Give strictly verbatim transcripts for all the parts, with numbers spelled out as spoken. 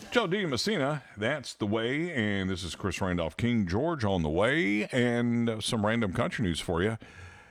Joe D. Messina, that's the way. And this is Chris Randolph, King George on the way. And uh, some random country news for you.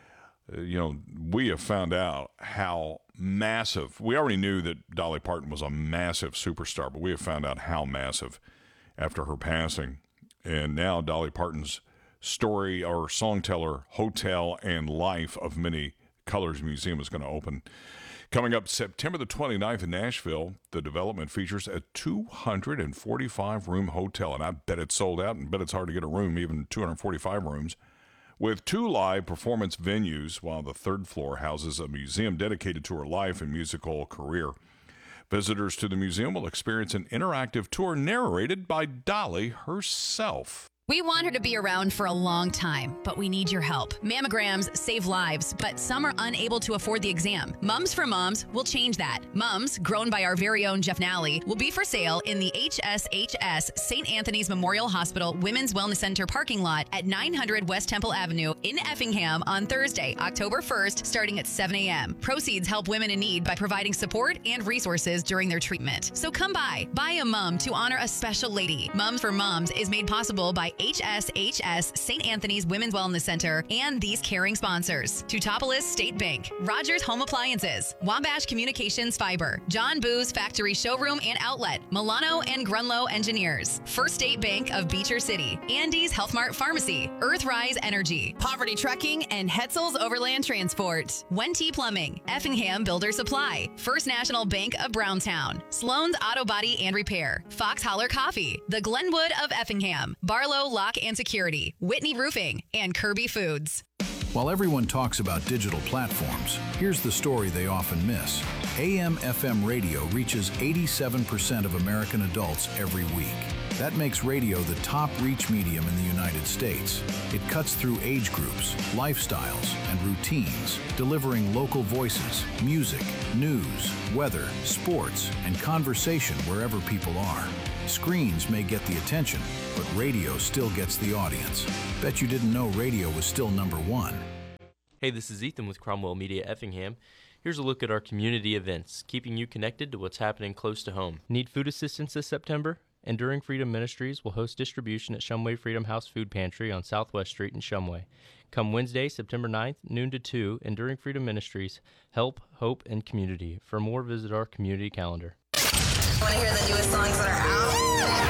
Uh, you know, we have found out how massive. We already knew that Dolly Parton was a massive superstar, but we have found out how massive after her passing. And now Dolly Parton's story or songteller, Hotel and Life of Many Colors Museum is going to open. Coming up September the twenty-ninth in Nashville, the development features a two hundred forty-five room hotel, and I bet it's sold out and bet it's hard to get a room, even two hundred forty-five rooms, with two live performance venues, while the third floor houses a museum dedicated to her life and musical career. Visitors to the museum will experience an interactive tour narrated by Dolly herself. We want her to be around for a long time, but we need your help. Mammograms save lives, but some are unable to afford the exam. Mums for Moms will change that. Mums, grown by our very own Jeff Nally, will be for sale in the H S H S Saint Anthony's Memorial Hospital Women's Wellness Center parking lot at nine hundred West Temple Avenue in Effingham on Thursday, October first, starting at seven a.m. Proceeds help women in need by providing support and resources during their treatment. So come by, buy a mum to honor a special lady. Mums for Moms is made possible by H S H S Saint Anthony's Women's Wellness Center and these caring sponsors: Teutopolis State Bank, Rogers Home Appliances, Wabash Communications Fiber, John Boo's Factory Showroom and Outlet, Milano and Grunlow Engineers, First State Bank of Beecher City, Andy's Health Mart Pharmacy, Earthrise Energy, Poverty Trucking, and Hetzel's Overland Transport, Wente Plumbing, Effingham Builder Supply, First National Bank of Brownstown, Sloan's Auto Body and Repair, Fox Holler Coffee, the Glenwood of Effingham, Barlow Lock and Security, Whitney Roofing, and Kirby Foods. While everyone talks about digital platforms, here's the story they often miss. A M F M radio reaches eighty-seven percent of American adults every week. That makes radio the top reach medium in the United States. It cuts through age groups, lifestyles, and routines, delivering local voices, music, news, weather, sports, and conversation wherever people are. Screens may get the attention, but radio still gets the audience. Bet you didn't know radio was still number one. Hey, this is Ethan with Cromwell Media Effingham. Here's a look at our community events, keeping you connected to what's happening close to home. Need food assistance this September? Enduring Freedom Ministries will host distribution at Shumway Freedom House Food Pantry on Southwest Street in Shumway. Come Wednesday, September ninth, noon to two, Enduring Freedom Ministries, Help, Hope, and Community. For more, visit our community calendar. Want to hear the newest songs that are out?